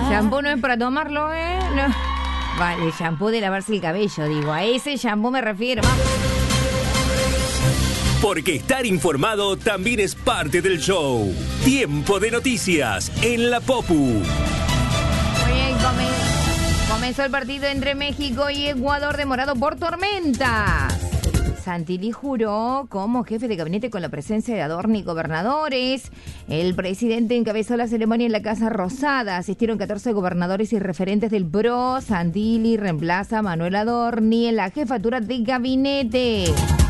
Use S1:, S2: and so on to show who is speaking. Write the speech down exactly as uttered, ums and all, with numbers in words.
S1: shampoo no es para tomarlo, ¿eh? No. Vale, el shampoo de lavarse el cabello, digo. A ese shampoo me refiero.
S2: Porque estar informado también es parte del show. Tiempo de noticias en la Popu.
S1: Muy bien, come- comenzó el partido entre México y Ecuador demorado por tormentas. Santilli juró como jefe de gabinete con la presencia de Adorni y gobernadores. El presidente encabezó la ceremonia en la Casa Rosada. Asistieron catorce gobernadores y referentes del P R O. Santilli reemplaza a Manuel Adorni en la jefatura de gabinete.